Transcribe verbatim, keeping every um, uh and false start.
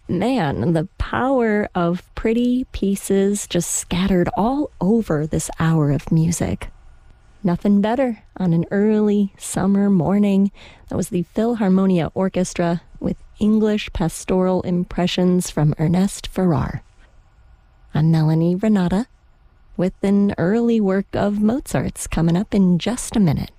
Man, the power of pretty pieces just scattered all over this hour of music. Nothing better on an early summer morning. That was the Philharmonia Orchestra with English pastoral impressions from Ernest Farrar. I'm Melanie Renata with an early work of Mozart's coming up in just a minute.